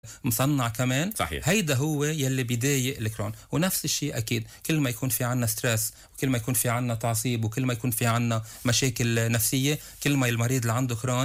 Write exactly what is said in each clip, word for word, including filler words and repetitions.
مصنع كمان. صحيح. هيدا هو يلي بيضايق الكرون. ونفس الشيء أكيد كل ما يكون في عنا ستريس وكل ما يكون في عنا تعصيب وكل ما يكون في عنا مشاكل نفسية، كل ما المريض اللي عنده كرون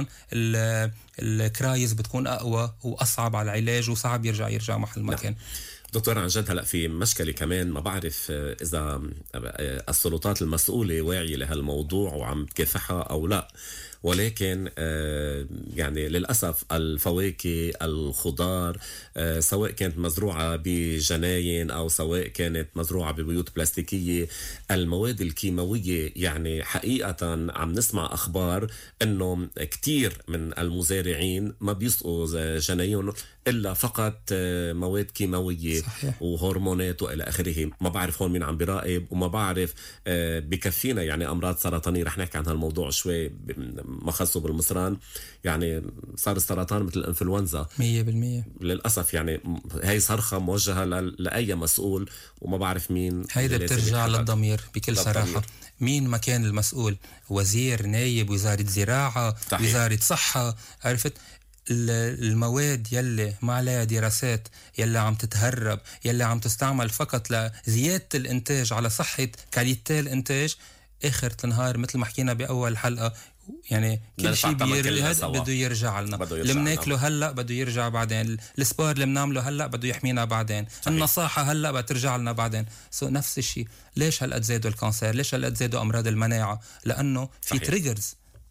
الكرايز بتكون أقوى وأصعب على العلاج وصعب يرجع يرجع محل ما كان. دكتور، عن جد هلا في مشكلة كمان، ما بعرف إذا السلطات المسؤولة واعية لهالموضوع وعم تكافحها أو لا، ولكن يعني للأسف الفواكه الخضار سواء كانت مزروعة بجناين أو سواء كانت مزروعة ببيوت بلاستيكية، المواد الكيماوية يعني حقيقة عم نسمع أخبار أنه كتير من المزارعين ما بيسقوا جنايهم إلا فقط مواد كيماوية. صحيح. وهرمونات وإلى آخره. ما بعرف هون مين عم براقب، وما بعرف بكفينا يعني أمراض سرطانية. رح نحكي عن هالموضوع شوي ما خصه بالمصران. يعني صار السرطان مثل الانفلونزا مية بالمية للأسف. يعني هاي صرخة موجهة لأي مسؤول وما بعرف مين. هيدا بترجع للضمير بكل للضمير. صراحة. مين مكان المسؤول؟ وزير، نايب، وزارة زراعة، صحيح. وزارة صحة. عرفت المواد يلي ما عليها دراسات، يلي عم تتهرب، يلي عم تستعمل فقط لزيادة الانتاج على صحة كاليتي الانتاج، اخر النهار مثل ما حكينا باول حلقة يعني كل شيء بده يرجع لنا. اللي بناكله هلا بده يرجع بعدين، السبور اللي بنعمله هلا بده يحمينا بعدين. صحيح. النصاحة هلا بترجع لنا بعدين. سو نفس الشيء. ليش هالقد زادوا الكانسر؟ ليش هالقد زادوا امراض المناعة؟ لانه في تريجرز.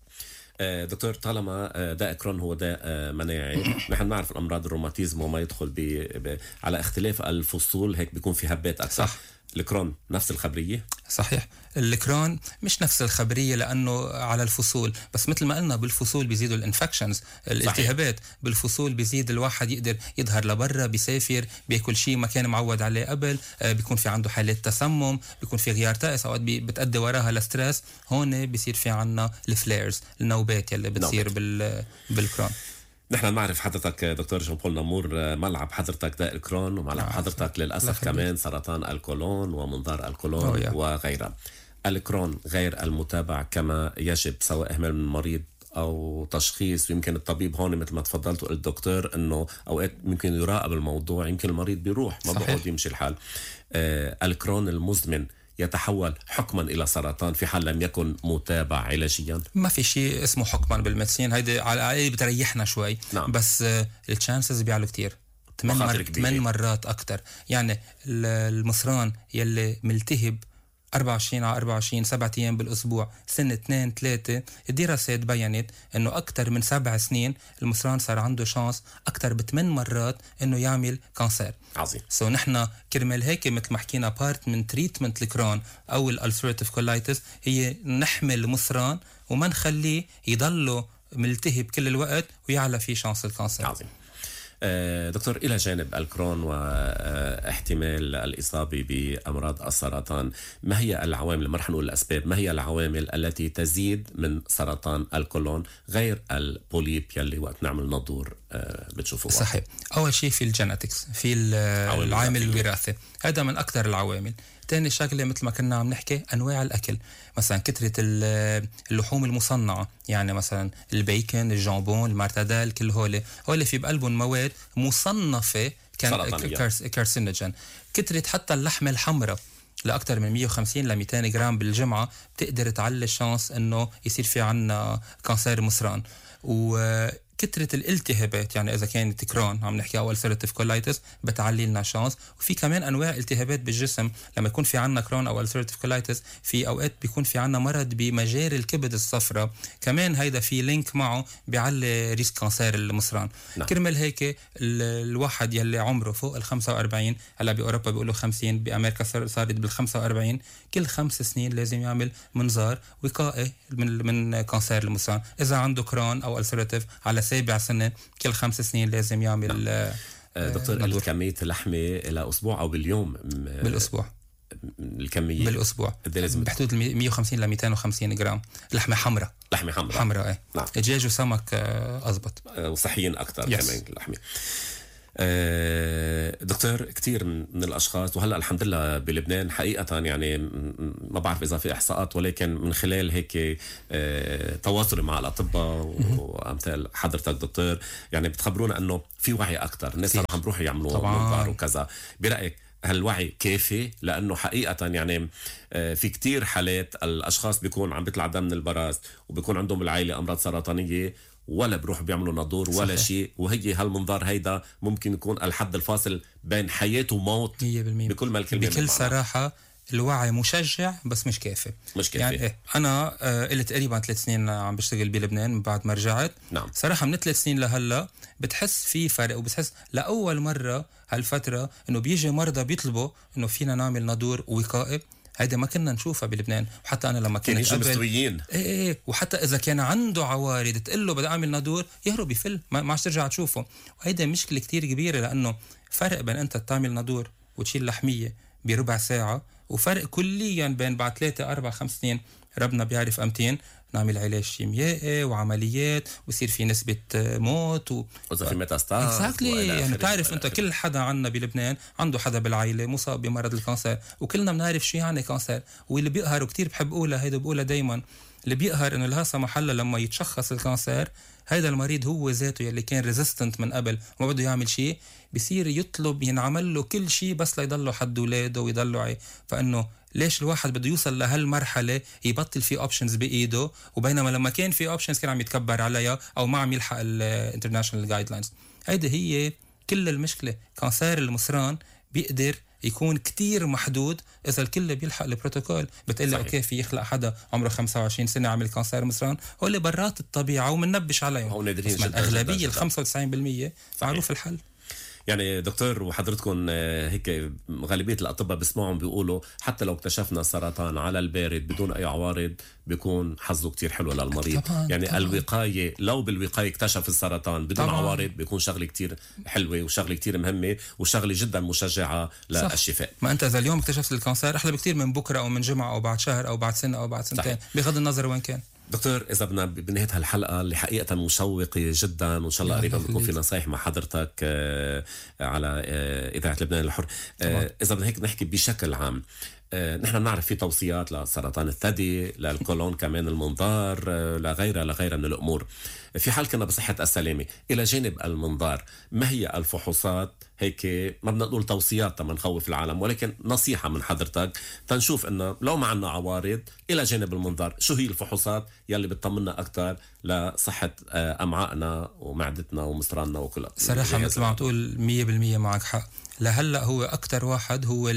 دكتور، طالما داء كرون هو داء مناعي، نحن نعرف الأمراض الروماتيزم وما يدخل ب... ب... على اختلاف الفصول هيك بيكون في هبات أكثر. صح. الكرون نفس الخبرية؟ صحيح. الكرون مش نفس الخبرية لأنه على الفصول، بس مثل ما قلنا بالفصول بيزيدوا الانفكشنز، الالتهابات. بالفصول بيزيد الواحد يقدر يظهر لبرا، بيسافر، بيأكل شيء ما كان معود عليه قبل، بيكون في عنده حالات تسمم، بيكون في غيار طقس، أوقات بتأدي وراها لستريس. هون بيصير في عنا الفليرز، النوبات يلي بتصير بال بالكرون. نحن نعرف حضرتك دكتور جون بول نمور ملعب حضرتك داء الكرون، وملعب حضرتك للأسف كمان سرطان الكولون ومنظار الكولون وغيرها. الكرون غير المتابع كما يجب، سواء إهمال من المريض أو تشخيص. يمكن الطبيب هون مثل ما تفضلت وقلت دكتور أنه أوقات ممكن يراقب الموضوع، يمكن المريض بيروح ما بقعد يمشي الحال. آه الكرون المزمن يتحول حكما إلى سرطان في حال لم يكن متابع علاجيا؟ ما في شيء اسمه حكما بالمدسين، هيدا على الأقل بتريحنا شوي. نعم. بس التشانسز بيعلوا كتير، ثمان مر... مرات أكتر. يعني المصران يلي ملتهب أربعة وعشرين على أربعة وعشرين سبعة أيام بالأسبوع سنة اثنين ثلاثة، الدراسات بيّنت إنه أكتر من سبع سنين المصران صار عنده شانس أكتر بثمان مرات إنه يعمل كانسر. عظيم. سو نحن كرمال هيك مثل ما حكينا بارت من تريتمنت الكرون أو الألسراتيف كولايتس هي نحمي المصران وما نخليه يضله ملتهب كل الوقت ويعلى فيه شانس الكانسر. عظيم. دكتور، إلى جانب الكرون واحتمال الإصابة بأمراض السرطان، ما هي العوامل، ما رح نقول الأسباب، ما هي العوامل التي تزيد من سرطان الكولون غير البوليب يلي وقت نعمل نضور بتشوفوه؟ صحيح. أول شيء في الجيناتكس، في العامل الوراثي، هذا من أكثر العوامل. تاني شغلة مثل ما كنا عم نحكي أنواع الأكل، مثلا كثرة اللحوم المصنعة، يعني مثلا البيكن، الجامبون، المارتاديل، كل هول هول في بقلبهم مواد مصنفة كارسينوجين. كثرة حتى اللحمة الحمراء لأكثر من مية وخمسين ل مئتين جرام بالجمعة بتقدر تعلي الشانس إنه يصير في عنا كانسر مصران. و كثرة الالتهابات، يعني إذا كانت كرون عم نحكي أو ألسراتيف كولايتس بتعلي لنا شانس. وفي كمان أنواع التهابات بالجسم، لما يكون في عنا كرون أو ألسراتيف كولايتس في أوقات بيكون في عنا مرض بمجاري الكبد الصفراء، كمان هيدا في لينك معه بيعلي ريسك كانسر المصران. نعم. كرمال هيك الواحد يلي عمره فوق الخمسة وأربعين، هلا بأوروبا بيقولوا خمسين، بأمريكا صارت بالخمسة وأربعين، كل خمس سنين لازم يعمل منظار وقائي من من كانسر المصران. إذا عنده كرون أو ألسراتيف على سابع سنة، كل خمس سنين لازم يعمل. نعم. دكتور، كمية اللحمة إلى أسبوع أو باليوم؟ بالأسبوع. الكمية بالأسبوع بحدود مية وخمسين ل مئتين وخمسين جرام لحمة حمراء. لحمة حمراء حمراء ايه. نعم. دجاج وسمك أضبط وصحيين أكتر. yes. كمان اللحمة. أه دكتور كتير من الأشخاص، وهلأ الحمد لله بلبنان حقيقة يعني ما بعرف إذا في إحصاءات، ولكن من خلال هيك تواصل مع الأطباء وأمثال حضرتك دكتور يعني بتخبرونا أنه في وعي أكتر، الناس عم بروحوا يعملوا منظار وكذا. برأيك هل الوعي كافي؟ لأنه حقيقة يعني في كتير حالات الأشخاص بيكون عم بيطلع دم من البراز وبيكون عندهم العائلة أمراض سرطانية ولا بروح بيعملوا نادور ولا شيء، وهي هالمنظار هيدا ممكن يكون الحد الفاصل بين حياة وموت بكل ما الكلمة. بكل صراحة الوعي مشجع بس مش كافي. مش كافي. يعني إيه؟ أنا آه إلي تقريبا ثلاث سنين عم بشتغل بلبنان من بعد ما رجعت. نعم. صراحة من ثلاث سنين لهلا بتحس في فرق، وبتحس لأول مرة هالفترة إنه بيجي مرضى بيطلبوا إنه فينا نعمل نادور وقائي. هيدا ما كنا نشوفها بلبنان، وحتى أنا لما كنت قبل مستويين إيه إيه وحتى إذا كان عنده عوارض تقول له بدي أعمل نادور يهرب يفل، ما عادش ترجع تشوفه. وهيدا مشكلة كتير كبيرة، لأنه فرق بين أنت تعمل نادور وتشيل لحمية بربع ساعة، وفرق كليا بين بعد ثلاثة أربع خمس سنين ربنا بيعرف أمتين نعمل علاج شيميائي وعمليات ويصير في نسبة موت و... وإذا في ميتاستاز اكزاكتلي. يعني تعرف أنت كل حدا عنا بلبنان عنده حدا بالعائلة مصاب بمرض الكانسر، وكلنا بنعرف شو يعني كانسر. واللي بيقهر وكتير بحب أقولها هيدا بقولها دايما، اللي بيقهر إنه لا سمح الله لما يتشخص الكانسر هيدا المريض هو ذاته يلي كان ريزيستنت من قبل وما بده يعمل شيء، بيصير يطلب ينعمل له كل شيء بس ليضله حد ولاده ويضله عي. فإنه ليش الواحد بده يوصل لهالمرحلة يبطل في اوبشنز بإيده، وبينما لما كان في اوبشنز كان عم يتكبر عليها أو ما عم يلحق الانترناشنال جايدلاينز. هيدا هي كل المشكلة. كانسر المصران بيقدر يكون كتير محدود إذا الكل بيلحق البروتوكول. بتقلي أوكي في يخلق حدا عمره خمسة وعشرين سنة عمل كانسر مصران، هو اللي برات الطبيعة ومننبش عليهم، بس الأغلبية الخمسة وتسعين بالمية معروف الحل. يعني دكتور وحضرتكم هيك غالبية الأطباء بسمعهم بيقولوا حتى لو اكتشفنا السرطان على البارد بدون أي عوارض بيكون حظه كتير حلو للمريض. طبعاً يعني طبعاً. الوقاية لو بالوقاية اكتشف السرطان بدون طبعاً. عوارض بيكون شغلة كتير حلوة وشغلة كتير مهمة وشغلة جدا مشجعة للشفاء. ما أنت إذا اليوم اكتشفت الكانسر أحلى بكتير من بكرة أو من جمعة أو بعد شهر أو بعد سنة أو بعد سنتين، بغض النظر وين كان. دكتور إذا بدنا بنهاية هالحلقة اللي حقيقة مشوقة جدا وإن شاء الله قريبا بيكون في نصايح مع حضرتك على إذاعة لبنان الحر. إذا بدنا هيك نحكي بشكل عام، نحن نعرف في توصيات لسرطان الثدي، للكولون كمان المنظار، لغيرها لغيرها من الأمور. في حال كنا بصحة السلامة إلى جانب المنظار، ما هي الفحوصات هيك ما بدنا نقول توصيات ما نخوف العالم، ولكن نصيحة من حضرتك تنشوف إنه لو ما عنا عوارض إلى جانب المنظار شو هي الفحوصات يلي بتطمنا أكتر لصحة أمعائنا ومعدتنا ومصراننا وكلها؟ صراحة مثل ما عم تقول مية بالمية معك حق. لهلا هو أكتر واحد هو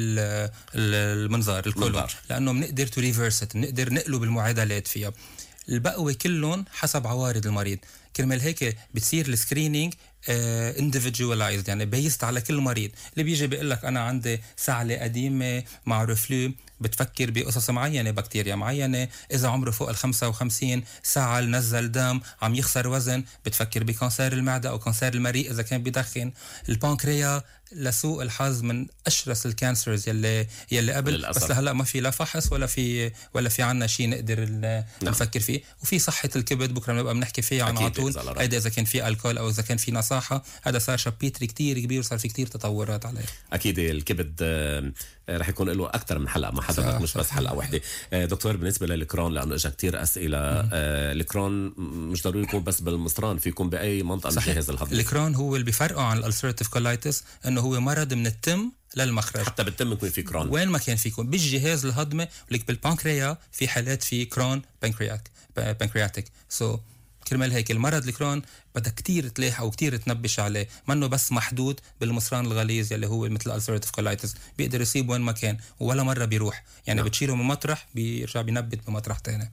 المنظار الكولون، لأنه بنقدر تو ريفيرست، بنقدر نقلب المعادلات فيها. البقوة كلهم حسب عوارض المريض، كرمال هيك بتصير السكرينينج individualized، يعني بيست على كل مريض. اللي بيجي بيقول لك أنا عندي سعلة قديمة مع رفلو، بتفكر بقصص معينة، بكتيريا معينة. إذا عمره فوق الخمسة وخمسين سعل نزل دم عم يخسر وزن، بتفكر بكانسر المعدة أو كانسر المريء إذا كان بدخن. البانكريا لسوء الحظ من أشرس الكانسرز يلي يلي قبل للأسف. بس هلا ما في لا فحص ولا في ولا في عنا شيء نقدر نعم. نفكر فيه. وفي صحة الكبد بكرة بنبقى بنحكي فيها عن عطول، هيدا إذا كان في الكول أو إذا كان في نصاحة. هذا صار شابيتري كتير كبير وصار في كتير تطورات عليه. أكيد الكبد رح يكون له أكثر من حلقة مع حضرتك، مش بس حلقة واحدة. دكتور بالنسبة للكرون، لأنه إجا كتير أسئلة، الكرون مش ضروري يكون بس بالمصران، في يكون بأي منطقة من الجهاز الهضمي. الكرون هو اللي بيفرقه عن الألسراتيف كولايتس، إنه هو مرض من التم للمخرج. حتى بالتم يكون في كرون وين ما كان فيكم بالجهاز الهضمي، ولك بالبانكريا في حالات في كرون بانكرياك بانكرياتيك. سو so, كرمال هيك المرض الكرون بدك كتير تلاحق وكتير تنبش عليه، منه بس محدود بالمصران الغليظ يلي هو مثل الألسراتيف كولايتس، بيقدر يصيب وين ما كان ولا مرة بيروح. يعني نعم. بتشيله من مطرح بيرجع بينبت بمطرح تاني.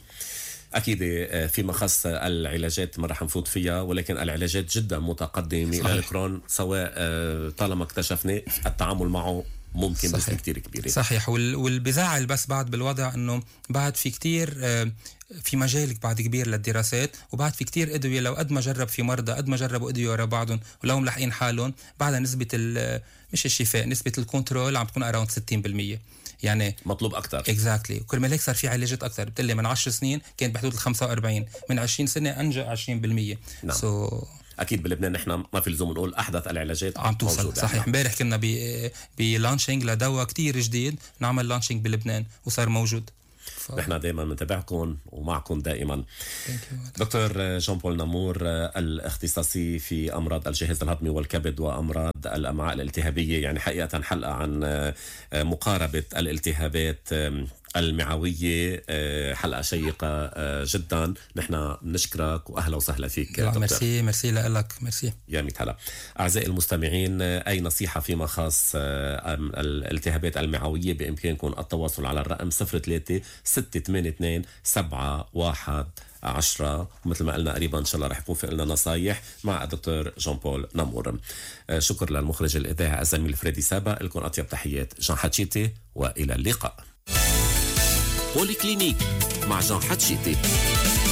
أكيد فيما خص العلاجات ما رح نفوت فيها، ولكن العلاجات جدا متقدمة للكرون، سواء طالما اكتشفنا التعامل معه ممكن بس كتير كبيرة. صحيح. والبزعل بس بعد بالوضع انه بعد في كتير في مجال بعد كبير للدراسات، وبعد في كتير ادوية لو قد ما جرب في مرضى قد ما جربوا ادوية ورا بعضهم ولو ملحقين حالهم، بعدها نسبة مش الشفاء، نسبة الكنترول عم تكون اراوند ستين بالمية. يعني مطلوب اكثر. اكزاكتلي. وكرمال هيك صار في علاجات اكثر. بتقلي من عشر سنين كانت بحدود ال خمسة وأربعين، من عشرين سنة انجا عشرين بالمية. نعم. so اكيد بلبنان نحن ما في لزوم نقول احدث العلاجات عم توصل. صحيح. امبارح كنا ب بلانشينج لدواء كتير جديد، نعمل لانشينج بلبنان وصار موجود. ف... نحن دائما نتابعكم ومعكم دائما. دكتور جون بول نامور، الاختصاصي في امراض الجهاز الهضمي والكبد وامراض الامعاء الالتهابيه، يعني حقيقه حلقه عن مقاربه الالتهابات المعوية، حلقة شيقة جدا. نحن بنشكرك وأهلا وسهلا فيك دكتور. ميرسي ميرسي لك. ميرسي يا ميت هلا. أعزائي المستمعين، أي نصيحة فيما خاص الالتهابات المعوية بإمكانكم التواصل على الرقم صفر ثلاثة ستة ثمانية اثنين سبعة واحد عشرة. ومثل ما قلنا قريبا إن شاء الله رح يكون في لنا نصايح مع الدكتور جون بول نامور. شكر للمخرج الإذاعي الزميل فريدي سابا. لكم أطيب تحيات جان حتشيتي وإلى اللقاء. بوليكلينيك مع جان حتشيتي.